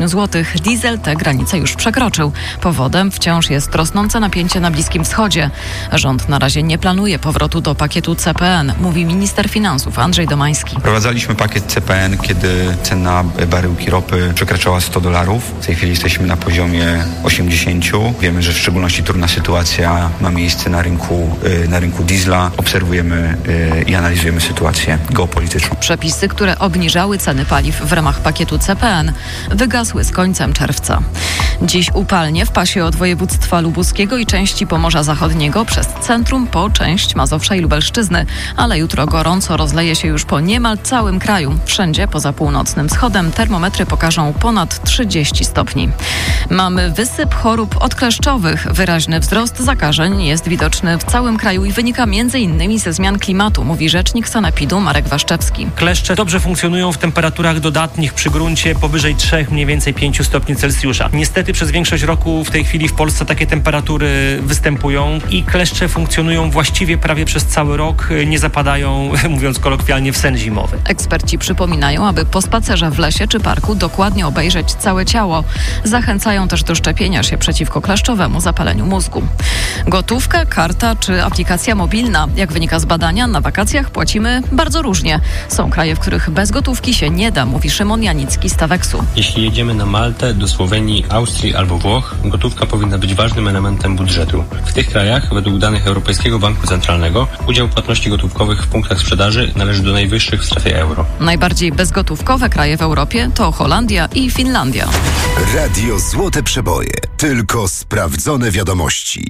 zł. Diesel tę granicę już przekroczył. Powodem wciąż jest rosnące napięcie na Bliskim Wschodzie. Rząd na razie nie planuje powrotu do pakietu CPN, mówi minister finansów Andrzej Domański. Wprowadzaliśmy pakiet CPN, kiedy cena baryłki ropy przekraczała $100. W tej chwili jesteśmy na poziomie 80. Wiemy, że w szczególności trudna sytuacja ma miejsce na rynku diesla. Obserwujemy i analizujemy sytuację geopolityczną. Przepisy, które obniżały ceny paliw w ramach pakietu CPN, wygasły z końcem czerwca. Dziś upalnie w pasie od województwa lubuskiego i części Pomorza Zachodniego przez centrum po część Mazowsza i Lubelszczyzny, ale jutro gorąco rozleje się już po niemal całym kraju. Wszędzie poza północnym wschodem termometry pokażą ponad 30 stopni. Mamy wysyp chorób odkleszczowych. Wyraźny wzrost zakażeń jest widoczny w całym kraju i wynika m.in. ze zmian klimatu, mówi rzecznik sanepidu Marek Waszczewski. Kleszcze dobrze funkcjonują w temperaturach dodatnich przy gruncie powyżej 3, mniej więcej 5 stopni Celsjusza. Niestety przez większość roku w tej chwili w Polsce takie temperatury występują i kleszcze funkcjonują właściwie prawie przez cały rok, nie zapadają, mówiąc kolokwialnie, w sen zimowy. Eksperci przypominają, aby po spacerze w lesie czy parku dokładnie obejrzeć całe ciało. Zachęcają też do szczepienia się przeciwko kleszczowemu zapaleniu mózgu. Gotówka, karta czy aplikacja mobilna. Jak wynika z badania, na wakacjach płacimy bardzo różnie. Są kraje, w których bez gotówki się nie da, mówi Szymon Janicki z Taweksu. Jeśli jedziemy na Maltę, do Słowenii, Austrii albo Włoch, gotówka powinna być ważnym elementem budżetu. W tych krajach, według danych Europejskiego Banku Centralnego, udział płatności gotówkowych w punktach sprzedaży należy do najwyższych w strefie euro. Najbardziej bezgotówkowe kraje w Europie to Holandia i Finlandia. Radio Złote Przeboje. Tylko sprawdzone wiadomości.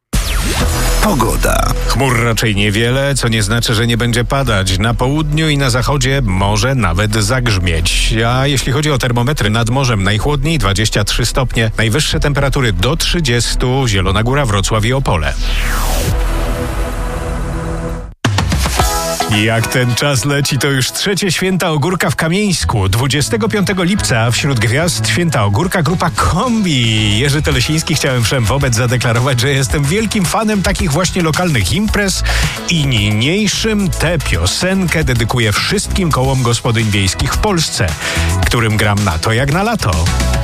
Pogoda. Chmur raczej niewiele, co nie znaczy, że nie będzie padać. Na południu i na zachodzie może nawet zagrzmieć. A jeśli chodzi o termometry, nad morzem najchłodniej 23 stopnie, najwyższe temperatury do 30, Zielona Góra, Wrocław i Opole. Jak ten czas leci, to już trzecie święta ogórka w Kamieńsku. 25 lipca wśród gwiazd święta ogórka grupa Kombi. Jerzy Telesiński, chciałem wszem wobec zadeklarować, że jestem wielkim fanem takich właśnie lokalnych imprez i niniejszym tę piosenkę dedykuję wszystkim kołom gospodyń wiejskich w Polsce, którym gram na to jak na lato.